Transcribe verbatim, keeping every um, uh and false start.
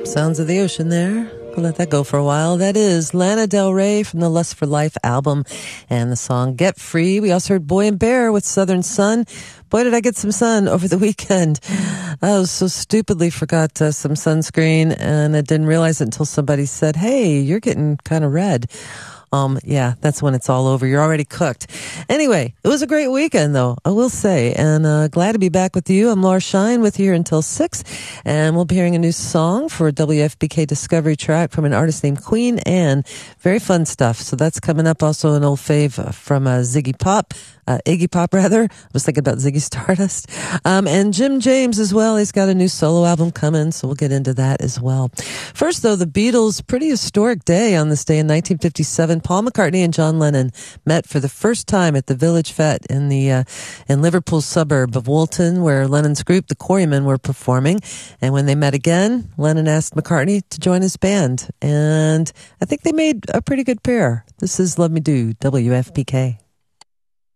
Sounds of the ocean there. We'll let that go for a while. That is Lana Del Rey from the Lust for Life album and the song Get Free. We also heard Boy and Bear with Southern Sun. Boy, did I get some sun over the weekend. I was so stupidly forgot uh, some sunscreen, and I didn't realize it until somebody said, hey, you're getting kind of red. Um, yeah, that's when it's all over. You're already cooked. Anyway, it was a great weekend, though, I will say, and uh, glad to be back with you. I'm Laura Shine with you here until six, and we'll be hearing a new song for a W F B K Discovery track from an artist named Queen Anne. Very fun stuff. So that's coming up. Also an old fave from uh, Ziggy Pop. Uh, Iggy Pop, rather. I was thinking about Ziggy Stardust. Um, and Jim James as well. He's got a new solo album coming, so we'll get into that as well. First, though, the Beatles, pretty historic day on this day in nineteen fifty-seven. Paul McCartney and John Lennon met for the first time at the Village Fete in the uh, in Liverpool's suburb of Woolton, where Lennon's group, the Quarrymen, were performing. And when they met again, Lennon asked McCartney to join his band. And I think they made a pretty good pair. This is Love Me Do, W F P K.